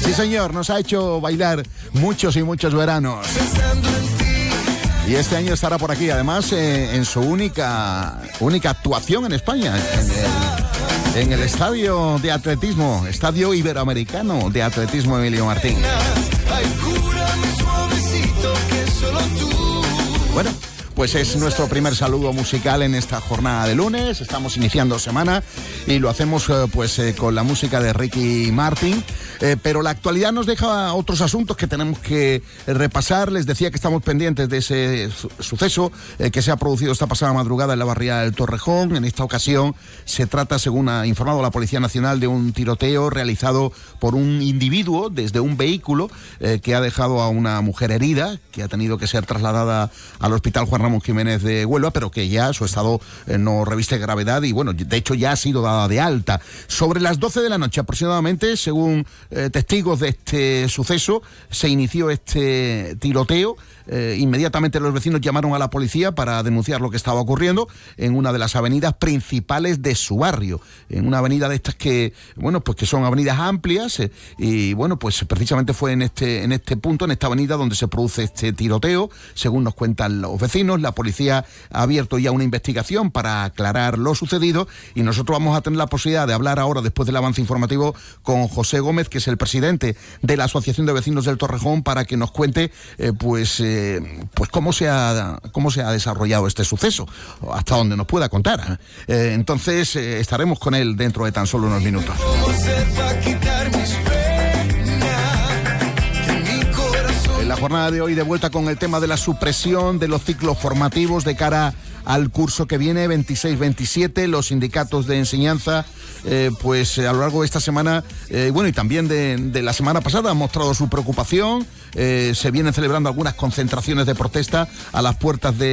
Sí, señor, nos ha hecho bailar muchos y muchos veranos. Y este año estará por aquí, además, en su única actuación en España, en el estadio de atletismo, Estadio Iberoamericano de Atletismo Emilio Martín. Bueno, pues es nuestro primer saludo musical en esta jornada de lunes. Estamos iniciando semana y lo hacemos con la música de Ricky Martin. Pero la actualidad nos deja otros asuntos que tenemos que repasar. Les decía que estamos pendientes de ese suceso que se ha producido esta pasada madrugada en la barriada del Torrejón. En esta ocasión se trata, según ha informado la Policía Nacional, de un tiroteo realizado por un individuo desde un vehículo que ha dejado a una mujer herida, que ha tenido que ser trasladada al Hospital Juan Ramón Jiménez de Huelva, pero que ya su estado no reviste gravedad y, bueno, de hecho ya ha sido dada de alta. Sobre las 12 de la noche aproximadamente, según testigos de este suceso, se inició este tiroteo. Inmediatamente los vecinos llamaron a la policía para denunciar lo que estaba ocurriendo en una de las avenidas principales de su barrio, en una avenida de estas que, bueno, pues que son avenidas amplias, y bueno, pues precisamente fue en este punto, en esta avenida, donde se produce este tiroteo, según nos cuentan los vecinos. La policía ha abierto ya una investigación para aclarar lo sucedido y nosotros vamos a tener la posibilidad de hablar ahora, después del avance informativo, con José Gómez, que es el presidente de la Asociación de Vecinos del Torrejón, para que nos cuente pues cómo se ha desarrollado este suceso, hasta donde nos pueda contar. Entonces estaremos con él dentro de tan solo unos minutos. En la jornada de hoy, de vuelta con el tema de la supresión de los ciclos formativos de cara al curso que viene, 26-27, los sindicatos de enseñanza, a lo largo de esta semana, y también de la semana pasada, han mostrado su preocupación. Se vienen celebrando algunas concentraciones de protesta a las puertas de